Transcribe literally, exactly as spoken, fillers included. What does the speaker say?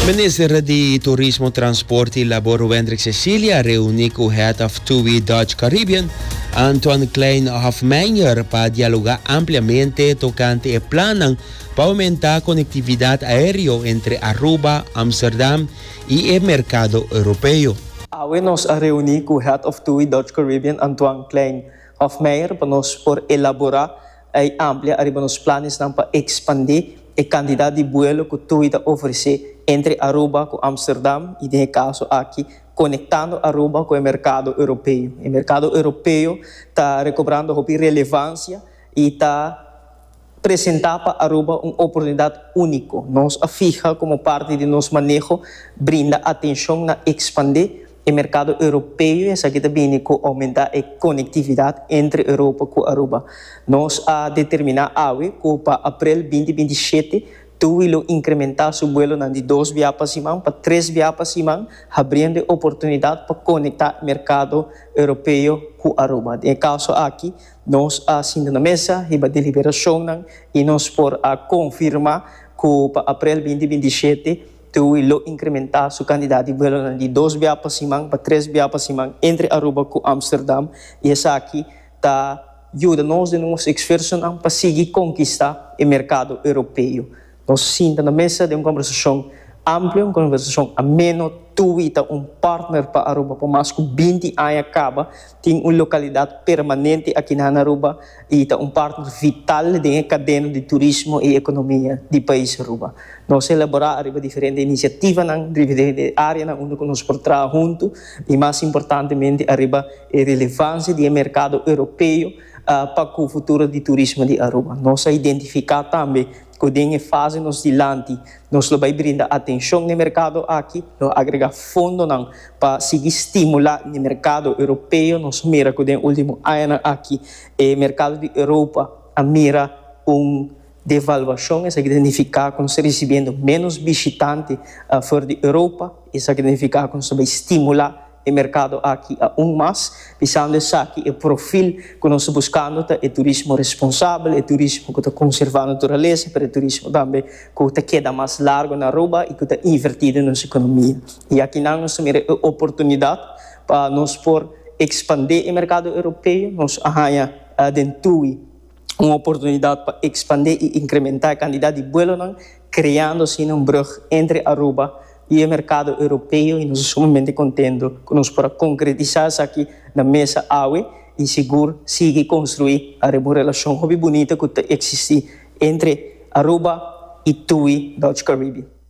Minister de Turismo, Transporte y Labor Wendrik Cecilia reúne con Head of T U I Dutch Caribbean, Anton Klein Hofmeijer, para dialogar ampliamente tocante el plan para aumentar la conectividad aérea entre Aruba, Amsterdam y el mercado europeo. Hoy nos reunimos con Head of T U I Dutch Caribbean, Anton Klein Hofmeijer, para nos por elaborar y ampliar los planes para expandir el cantidad de vuelo que T U I ofrece entre Aruba con Amsterdam y en este caso aquí conectando Aruba con el mercado europeo. El mercado europeo está recobrando relevancia y está presentando para Aruba una oportunidad única. Nos fija como parte de nuestro manejo, brinda atención a expandir el mercado europeo y eso que también aumentar la conectividad entre Europa y Aruba. Nos ha determinado hoy que para abril veinte veintisiete T U I lo incrementar su vuelo de dos vias para semana para tres vias para semana, abriendo oportunidad para conectar el mercado europeo con Aruba. En el caso aquí, nos hacemos na mesa e a deliberação e nos por a confirmar que para abril veinte veintisiete T U I lo incrementar su cantidad de vuelo de dos vias para semana para tres vias para semana entre Aruba e Amsterdam. E essa aqui está ajuda-nos de nos esforços para seguir conquistar o mercado europeu. Nós sentamos na mesa de uma conversação ampla, uma conversação amena. T U I é um partner para Aruba por mais de vinte anos acaba, tem uma localidade permanente aqui na Aruba e é um partner vital da cadeia de turismo e economia do país Aruba. Nós elaboramos diferentes iniciativas na diferentes áreas onde nós trabalhamos juntos e mais importantemente arriba a relevância do mercado europeu uh, para o futuro do turismo de Aruba. Nós identificamos também que em fase nos dilante, nós vamos brindar atenção no mercado aqui, nós agregar fundos para seguir estimular no mercado europeu. Nós mira que no último ano aqui, o mercado de Europa a mira uma devaluação, isso significa que nós recebendo menos visitantes uh, fora de Europa, isso significa que nós vamos estimular o mercado aqui a um mais, pensando aqui o perfil que nós buscando é turismo responsável, é turismo que está conservando a natureza, mas é turismo também que está queda mais largo na Aruba e que está invertido na nossa economia. E aqui nós temos a oportunidade para nós por expandir o mercado europeu, nós arranha uh, dentro T U I uma oportunidade para expandir e incrementar a quantidade de vuelos, criando assim um brug entre Aruba e o mercado europeu e nós estamos muito contentes que nós podemos concretizar isso aqui na mesa hoje e seguro seguir construir a relação muito bonita que existe entre Aruba e T U I Dutch Caribbean.